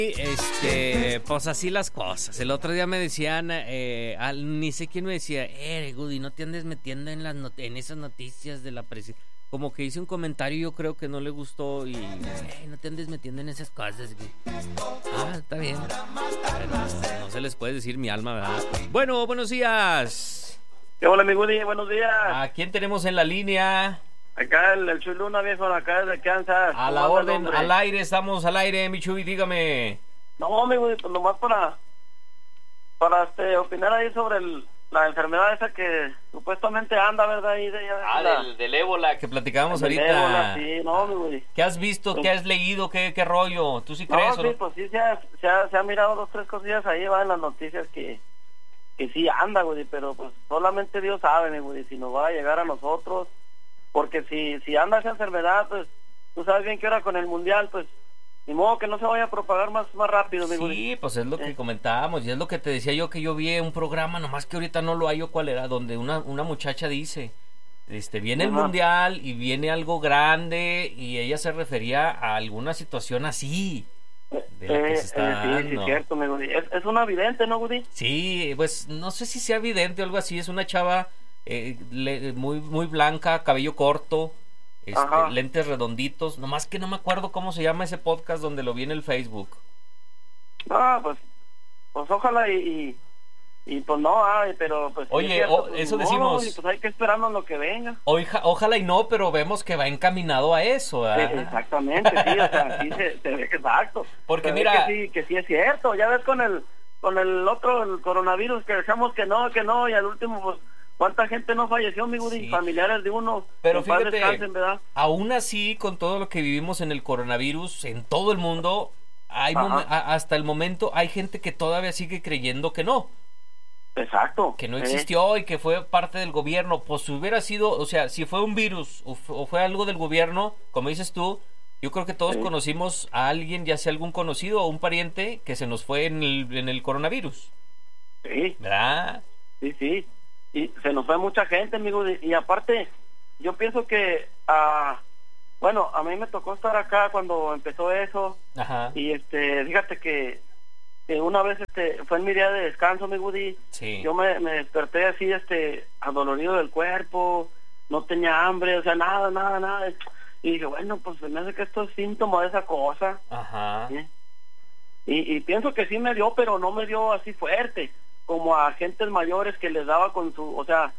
Pues así las cosas. El otro día me decían, ni sé quién me decía, Goody, no te andes metiendo en esas noticias de la presidencia. Como que hice un comentario, yo creo que no le gustó y no te andes metiendo en esas cosas. Está bien. Pero no se les puede decir mi alma, ¿verdad? Bueno, buenos días. Hola, mi Goody, buenos días. ¿A quién tenemos en la línea? Acá el Chuy Luna, viejo, acá de Kansas. A la orden, al aire, estamos al aire, mi Chuy, dígame. No, mi Goody, pues nomás para opinar ahí sobre la enfermedad esa que supuestamente anda, ¿verdad? Ahí del ébola que platicábamos ahorita. Ébola, sí, no, mi Goody. ¿Qué has visto? ¿Qué has leído? ¿Qué rollo? ¿Tú sí crees? No, sí, pues sí se ha mirado 2, 3 cosillas ahí, va en las noticias que sí anda, Goody, pero pues solamente Dios sabe, mi Goody, si nos va a llegar a nosotros, porque si anda esa enfermedad, pues tú sabes bien que ahora con el mundial, pues ni modo que no se vaya a propagar más rápido, mi Goody. Sí, pues es lo que comentábamos, y es lo que te decía yo, que yo vi un programa, nomás que ahorita no lo hallo cuál era, donde una muchacha dice, viene el mundial y viene algo grande, y ella se refería a alguna situación así, de la que se está dando. Sí, es cierto, mi Goody. Es una vidente, ¿no, Goody? Sí, pues no sé si sea vidente o algo así, es una chava muy blanca, cabello corto, lentes redonditos, nomás que no me acuerdo cómo se llama ese podcast donde lo vi en el Facebook. Pues ojalá y pues no, pero pues... Oye, cierto, pues, eso no, decimos... pues hay que esperarnos lo que venga. Ojalá y no, pero vemos que va encaminado a eso, ¿verdad? Exactamente, sí, o sea, sí se ve que exacto. Porque se mira... que sí es cierto, ya ves con el otro, el coronavirus, que decíamos que no, y al último, pues, ¿cuánta gente no falleció, mi Goody? Sí. Familiares de uno. Pero fíjate, descansen, ¿verdad? Aún así, con todo lo que vivimos en el coronavirus, en todo el mundo, hasta el momento hay gente que todavía sigue creyendo que no. Exacto. Que no existió y que fue parte del gobierno. Pues si hubiera sido, o sea, si fue un virus o fue algo del gobierno, como dices tú, yo creo que todos conocimos a alguien, ya sea algún conocido o un pariente, que se nos fue en el coronavirus. Sí. ¿Verdad? Sí. Y se nos fue mucha gente, amigo. Y aparte, yo pienso que, bueno, a mí me tocó estar acá cuando empezó eso. Ajá. Y fíjate que una vez fue en mi día de descanso, mi Goody. Sí. Yo me desperté así, adolorido del cuerpo, no tenía hambre, o sea, nada. Y dije, bueno, pues se me hace que esto es síntoma de esa cosa. Ajá. ¿Sí? Y pienso que sí me dio, pero no me dio así fuerte, como a gentes mayores que les daba con su, o sea,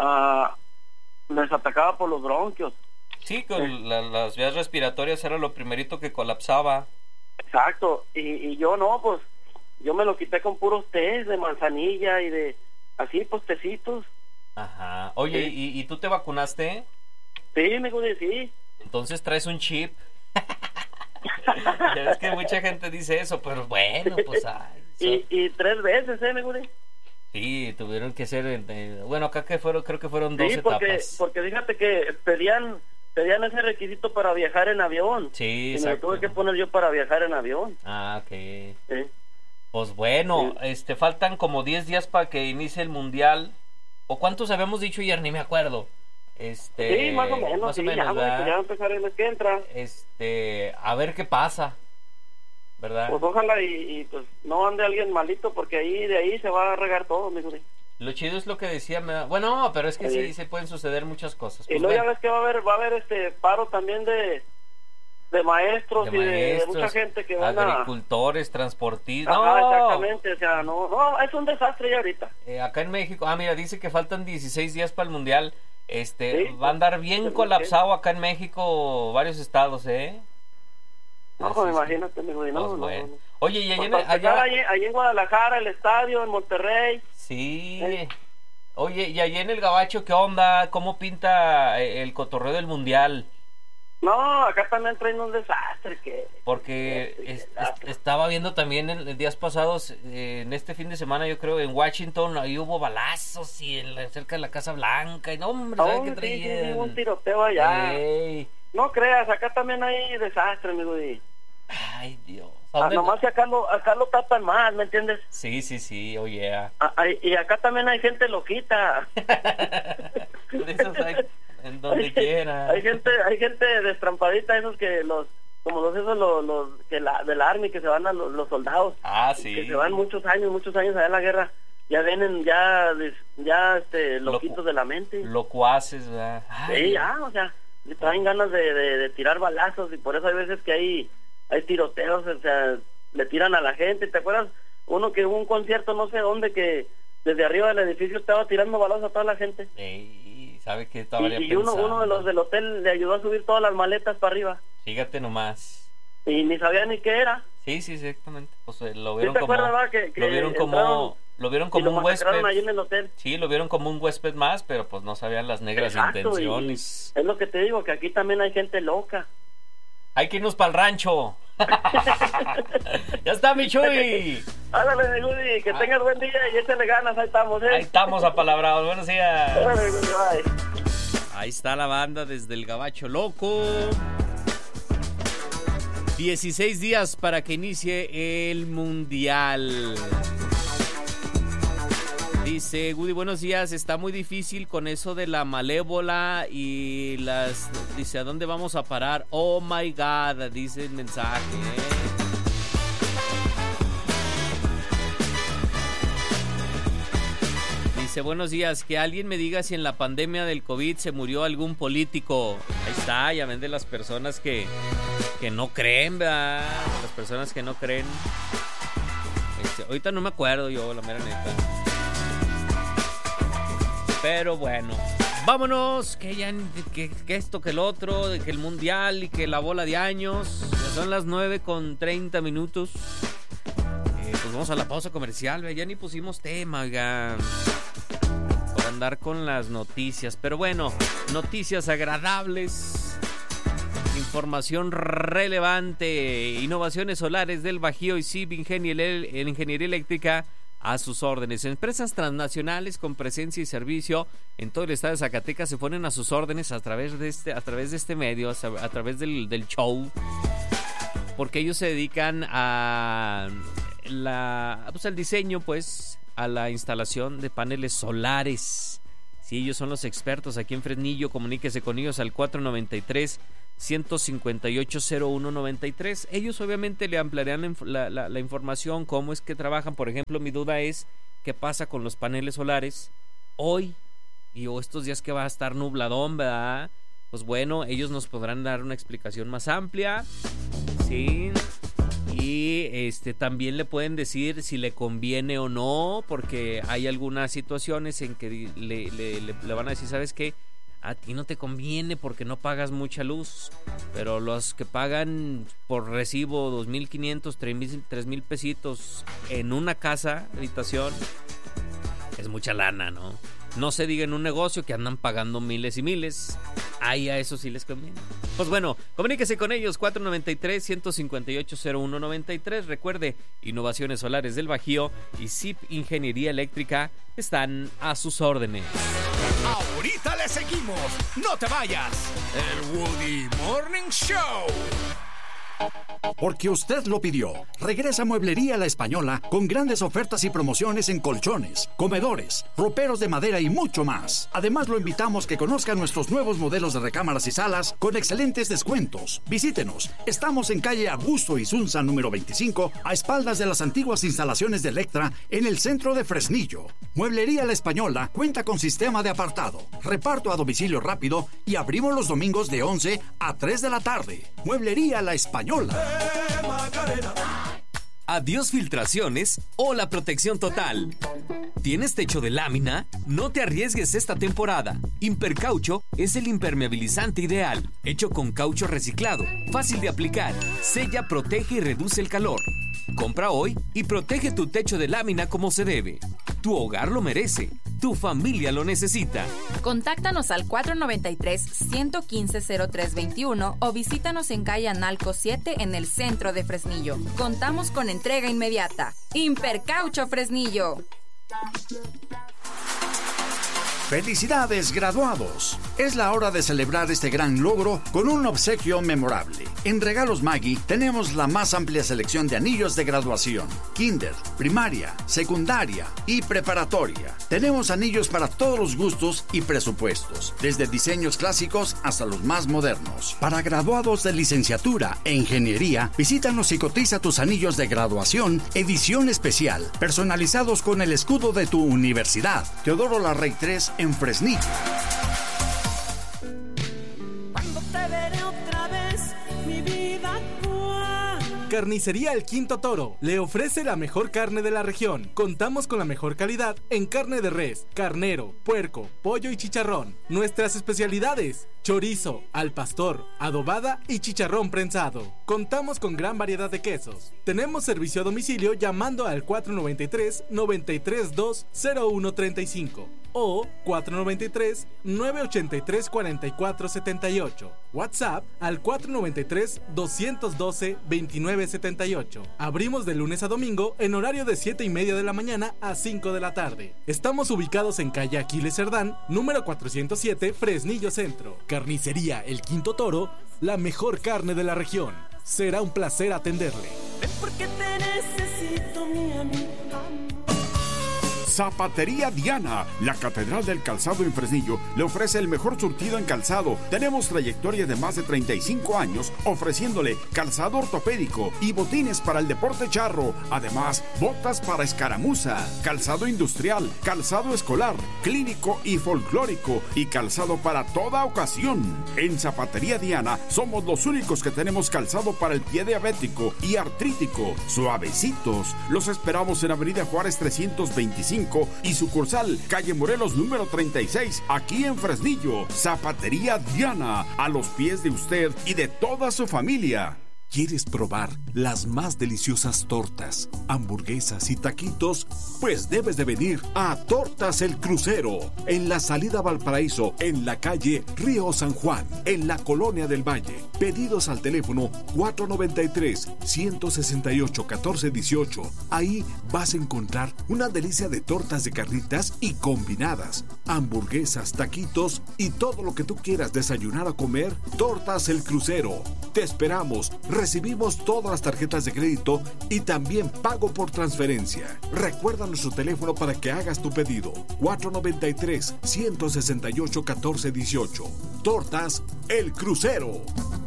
les atacaba por los bronquios. Sí, con las vías respiratorias era lo primerito que colapsaba. Exacto, y yo no, pues, yo me lo quité con puros tés de manzanilla y de, así, pues, tecitos. Ajá. Oye, ¿sí? ¿y tú te vacunaste? Sí, me gusta, sí. Entonces traes un chip. Ya ves que mucha gente dice eso, pero bueno, pues... y 3 veces, me gusta. Sí, tuvieron que ser... bueno, acá creo que fueron 2 etapas. Porque fíjate que pedían ese requisito para viajar en avión. Sí, y me lo tuve que poner yo para viajar en avión. Ah, ok. Sí. Pues bueno, faltan como 10 días para que inicie el mundial. ¿O cuántos habíamos dicho ayer? Ni me acuerdo. Sí, más o menos, ya va a empezar el mes que entra. A ver qué pasa, ¿verdad? Pues ojalá y pues no ande alguien malito, porque de ahí se va a regar todo, mi Goody. Lo chido es lo que decía, bueno, pero es que sí se pueden suceder muchas cosas. Pues y luego ya ves que va a haber paro también de maestros y de mucha gente que van agricultores, transportistas. No, exactamente, o sea, no, es un desastre ya ahorita. Acá en México, mira, dice que faltan 16 días para el mundial. Sí, va a andar bien colapsado acá en México, varios estados, No, pues imagínate, mi Goody, no. Oye, y allí en Guadalajara, el estadio, en Monterrey. Sí. Oye, y allí en el Gabacho, ¿qué onda? ¿Cómo pinta el cotorreo del mundial? No, acá también traen un desastre. Porque estaba viendo también en días pasados, en este fin de semana, yo creo, en Washington, ahí hubo balazos y cerca de la Casa Blanca. Y no, hombre, ¿sabes qué traían? Sí, un tiroteo allá. Ey. No creas, acá también hay desastre, mi Goody. Ay, Dios. Nomás que acá lo tapan más, ¿me entiendes? Sí, oh yeah. Y acá también hay gente loquita. De esos hay en donde quiera. Hay gente destrampadita, esos que los los que del Army, que se van a los soldados. Sí. Que se van muchos años allá en la guerra. Ya vienen, loquitos de la mente. Locuaces, ¿verdad? Sí, o sea, traen ganas de tirar balazos, y por eso hay veces que hay tiroteos, o sea, le tiran a la gente. ¿Te acuerdas? Uno que hubo un concierto, no sé dónde, que desde arriba del edificio estaba tirando balazos a toda la gente. ¿Sabe qué estaba y uno de los del hotel le ayudó a subir todas las maletas para arriba. Fíjate nomás. Y ni sabía ni qué era. Sí, exactamente. Pues lo vieron ¿Sí te acuerdas, va? Lo vieron como un huésped. Ahí en el hotel. Sí, lo vieron como un huésped más, pero pues no sabían las negras intenciones. Es lo que te digo, que aquí también hay gente loca. Hay que irnos para el rancho. Ya está, mi Chuy. Ándale, mi Woody, que tengas buen día y échale ganas, ahí estamos, Ahí estamos apalabrados, buenos días. Ándale, bye. Ahí está la banda desde el Gabacho Loco. 16 días para que inicie el Mundial. Dice Woody, buenos días, está muy difícil con eso de la malévola y dice, ¿a dónde vamos a parar? Oh my God, dice el mensaje. Dice, buenos días, que alguien me diga si en la pandemia del COVID se murió algún político. Ahí está, ya ven de las personas que no creen, ¿verdad? Las personas que no creen. Ahorita no me acuerdo yo, la mera neta. Pero bueno, vámonos, que ya que esto, que el otro, que el mundial y que la bola de años. Ya son las 9:30. Pues vamos a la pausa comercial, ya ni pusimos tema, oigan, por andar con las noticias. Pero bueno, noticias agradables, información relevante, innovaciones solares del Bajío y CIP Ingeniería Eléctrica a sus órdenes. Empresas transnacionales con presencia y servicio en todo el estado de Zacatecas se ponen a sus órdenes a través de este medio, a través del show, porque ellos se dedican al diseño, pues, a la instalación de paneles solares. Sí, ellos son los expertos aquí en Fresnillo. Comuníquese con ellos al 493-158-0193. Ellos obviamente le ampliarán la información, cómo es que trabajan. Por ejemplo, mi duda es qué pasa con los paneles solares hoy o estos días que va a estar nubladón, ¿verdad? Pues bueno, ellos nos podrán dar una explicación más amplia, ¿sí? Y también le pueden decir si le conviene o no, porque hay algunas situaciones en que le van a decir, ¿sabes qué? A ti no te conviene porque no pagas mucha luz, pero los que pagan por recibo 2,500, 3,000 pesitos en una casa, habitación, es mucha lana, ¿no? No se diga en un negocio que andan pagando miles y miles. Ahí a eso sí les conviene. Pues bueno, comuníquese con ellos, 493-158-0193. Recuerde, Innovaciones Solares del Bajío y CIP Ingeniería Eléctrica están a sus órdenes. Ahorita le seguimos. No te vayas. El Woody Morning Show. Porque usted lo pidió. Regresa Mueblería La Española con grandes ofertas y promociones en colchones, comedores, roperos de madera y mucho más. Además, lo invitamos que conozca nuestros nuevos modelos de recámaras y salas con excelentes descuentos. Visítenos. Estamos en calle Augusto Isunza número 25, a espaldas de las antiguas instalaciones de Electra en el centro de Fresnillo. Mueblería La Española cuenta con sistema de apartado, reparto a domicilio rápido y abrimos los domingos de 11 a 3 de la tarde. Mueblería La Española. Adiós filtraciones o la protección total. ¿Tienes techo de lámina? No te arriesgues esta temporada. Impercaucho es el impermeabilizante ideal, hecho con caucho reciclado, fácil de aplicar, sella, protege y reduce el calor. Compra hoy y protege tu techo de lámina como se debe. Tu hogar lo merece. Tu familia lo necesita. Contáctanos al 493-115-0321 o visítanos en calle Analco 7 en el centro de Fresnillo. Contamos con entrega inmediata. Impercaucho Fresnillo. ¡Felicidades, graduados! Es la hora de celebrar este gran logro con un obsequio memorable. En Regalos Maggi tenemos la más amplia selección de anillos de graduación, kinder, primaria, secundaria y preparatoria. Tenemos anillos para todos los gustos y presupuestos, desde diseños clásicos hasta los más modernos. Para graduados de licenciatura e ingeniería, visítanos y cotiza tus anillos de graduación edición especial, personalizados con el escudo de tu universidad. Teodoro Larrey 3 en Fresnillo. Cuando te veré otra vez, mi vida Carnicería El Quinto Toro le ofrece la mejor carne de la región. Contamos con la mejor calidad en carne de res, carnero, puerco, pollo y chicharrón. Nuestras especialidades: chorizo, al pastor, adobada y chicharrón prensado. Contamos con gran variedad de quesos. Tenemos servicio a domicilio llamando al 493-932-0135 o 493-983-4478. WhatsApp al 493-212-2978. Abrimos de lunes a domingo en horario de 7:30 de la mañana a 5 de la tarde. Estamos ubicados en calle Aquiles Cerdán, número 407, Fresnillo Centro. Carnicería El Quinto Toro, la mejor carne de la región. Será un placer atenderle. porque te necesito, mi amiga. Zapatería Diana, la catedral del calzado en Fresnillo, le ofrece el mejor surtido en calzado. Tenemos trayectoria de más de 35 años ofreciéndole calzado ortopédico y botines para el deporte charro. Además, botas para escaramuza, calzado industrial, calzado escolar, clínico y folclórico y calzado para toda ocasión. En Zapatería Diana somos los únicos que tenemos calzado para el pie diabético y artrítico, suavecitos. Los esperamos en Avenida Juárez 325 y sucursal calle Morelos número 36, aquí en Fresnillo. Zapatería Diana, a los pies de usted y de toda su familia. ¿Quieres probar las más deliciosas tortas, hamburguesas y taquitos? Pues debes de venir a Tortas El Crucero, en la salida Valparaíso, en la calle Río San Juan, en la Colonia del Valle. Pedidos al teléfono 493-168-1418. Ahí vas a encontrar una delicia de tortas de carnitas y combinadas, hamburguesas, taquitos y todo lo que tú quieras desayunar o comer. Tortas El Crucero. Te esperamos. Recibimos todas las tarjetas de crédito y también pago por transferencia. Recuerda nuestro teléfono para que hagas tu pedido. 493-168-1418. Tortas El Crucero.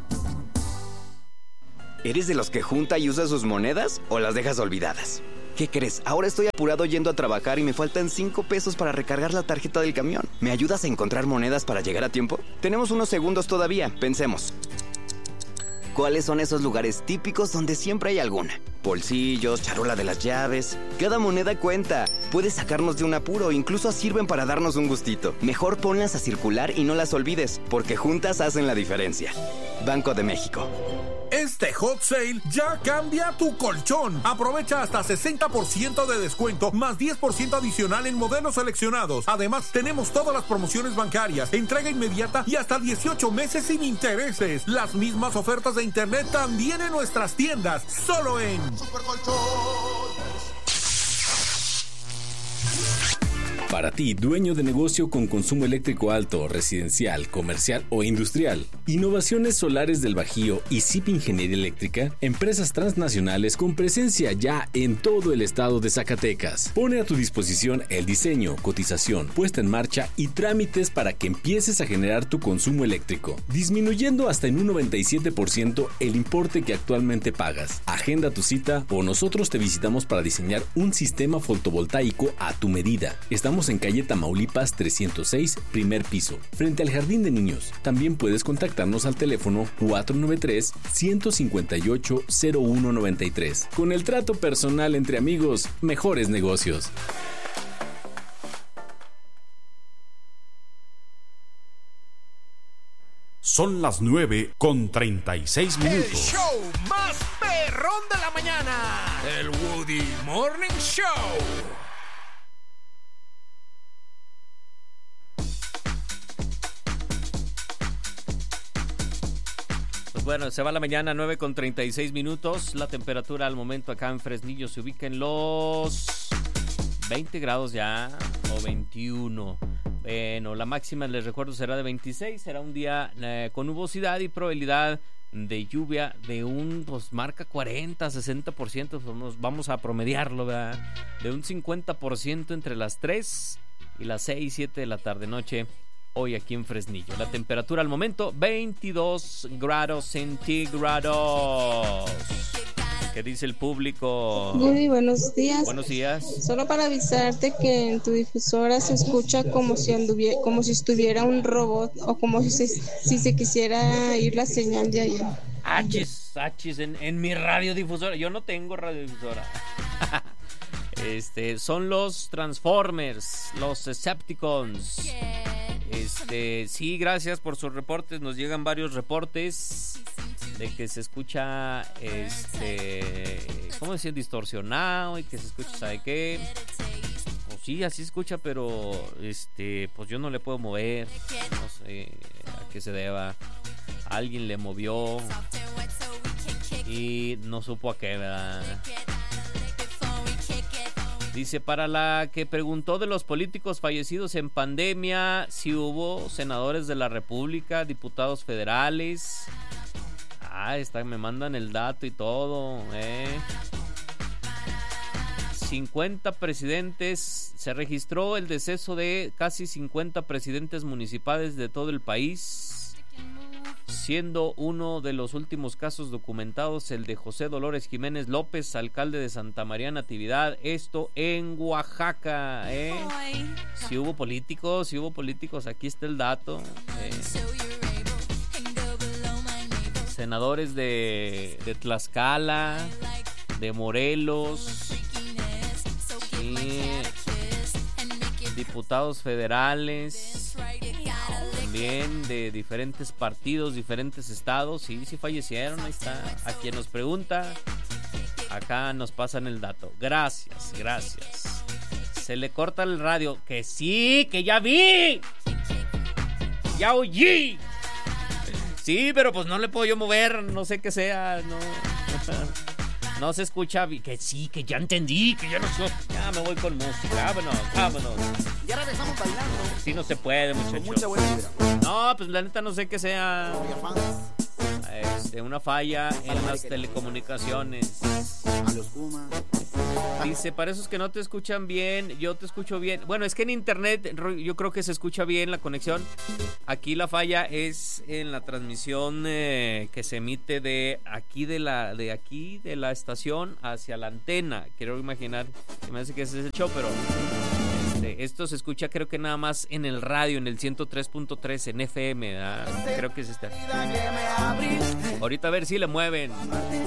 ¿Eres de los que junta y usa sus monedas o las dejas olvidadas? ¿Qué crees? Ahora estoy apurado yendo a trabajar y me faltan 5 pesos para recargar la tarjeta del camión. ¿Me ayudas a encontrar monedas para llegar a tiempo? Tenemos unos segundos todavía. Pensemos. ¿Cuáles son esos lugares típicos donde siempre hay alguna? Bolsillos, charola de las llaves. Cada moneda cuenta. Puede sacarnos de un apuro, incluso sirven para darnos un gustito. Mejor ponlas a circular y no las olvides, porque juntas hacen la diferencia. Banco de México. Este hot sale ya cambia tu colchón. Aprovecha hasta 60% de descuento más 10% adicional en modelos seleccionados. Además, tenemos todas las promociones bancarias, entrega inmediata y hasta 18 meses sin intereses. Las mismas ofertas de internet también en nuestras tiendas, solo en Super Colchón. Para ti, dueño de negocio con consumo eléctrico alto, residencial, comercial o industrial, Innovaciones Solares del Bajío y CIP Ingeniería Eléctrica, empresas transnacionales con presencia ya en todo el estado de Zacatecas. Pone a tu disposición el diseño, cotización, puesta en marcha y trámites para que empieces a generar tu consumo eléctrico, disminuyendo hasta en un 97% el importe que actualmente pagas. Agenda tu cita o nosotros te visitamos para diseñar un sistema fotovoltaico a tu medida. Estamos en calle Tamaulipas 306, primer piso, frente al Jardín de Niños. También puedes contactarnos al teléfono 493-158-0193. Con el trato personal entre amigos, mejores negocios. Son las 9:36 minutos. El show más perrón de la mañana. El Woody Morning Show. Bueno, se va la mañana, 9:36 minutos. La temperatura al momento acá en Fresnillo se ubica en los 20 grados ya. o 21. Bueno, la máxima, les recuerdo, será de 26. Será un día con nubosidad y probabilidad de lluvia de un, pues marca 40, 60%. Vamos a promediarlo, ¿verdad? De un 50% entre las 3 y las 6, 7 de la tarde-noche. Hoy aquí en Fresnillo. La temperatura al momento, 22 grados centígrados. ¿Qué dice el público? Muy buenos días. Buenos días. Solo para avisarte que en tu difusora se escucha como si estuviera un robot o como si se quisiera ir la señal de ahí. Achis, en mi radiodifusora. Yo no tengo radiodifusora. Son los Transformers, los Decepticons. Sí, gracias por sus reportes. Nos llegan varios reportes de que se escucha, ¿cómo decían? Distorsionado y que se escucha, ¿sabe qué? Pues sí, así se escucha, pero, pues yo no le puedo mover. No sé a qué se deba. Alguien le movió y no supo a qué, ¿verdad? Dice, para la que preguntó de los políticos fallecidos en pandemia, si hubo senadores de la República, diputados federales. Me mandan el dato y todo, 50 presidentes, se registró el deceso de casi 50 presidentes municipales de todo el país, siendo uno de los últimos casos documentados el de José Dolores Jiménez López, alcalde de Santa María Natividad, esto en Oaxaca. Si hubo políticos, aquí está el dato. Senadores de Tlaxcala, de Morelos, diputados federales, también de diferentes partidos, diferentes estados. Sí fallecieron, ahí está. A quien nos pregunta, acá nos pasan el dato. Gracias. Se le corta el radio. Que sí, que ya vi, ya oí. Sí, pero pues no le puedo yo mover, no sé qué sea, no se escucha, que sí, que ya entendí, que ya no sé. Ya me voy con música, vámonos. Ya regresamos bailando. Sí, no se puede, muchachos. Con mucha buena vibra. No, pues la neta no sé qué sea. Una falla en las telecomunicaciones. A los Pumas. Dice, para esos que no te escuchan bien, yo te escucho bien. Bueno, es que en internet yo creo que se escucha bien la conexión. Aquí la falla es en la transmisión que se emite de aquí de la estación hacia la antena. Quiero imaginar, me parece que ese es el show, pero esto se escucha creo que nada más en el radio, en el 103.3 en FM, ¿verdad? Creo que es esta. Ahorita a ver si le mueven.